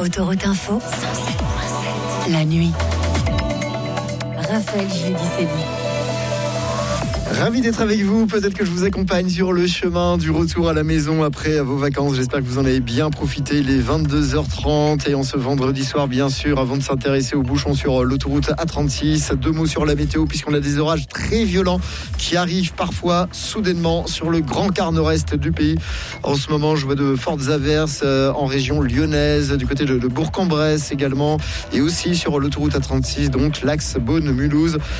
Autoroute Info, la nuit. Raphaël Giudicelli. Ravi d'être avec vous. Peut-être que je vous accompagne sur le chemin du retour à la maison après vos vacances. J'espère que vous en avez bien profité. Il est 22h30 et en ce vendredi soir, bien sûr, avant de s'intéresser aux bouchons sur l'autoroute A36, 2 mots sur la météo puisqu'on a des orages très violents qui arrivent parfois soudainement sur le grand quart nord-est du pays. En ce moment, je vois de fortes averses en région lyonnaise, du côté de Bourg-en-Bresse également, et aussi sur l'autoroute A36, donc l'axe Beaune-Mulhouse.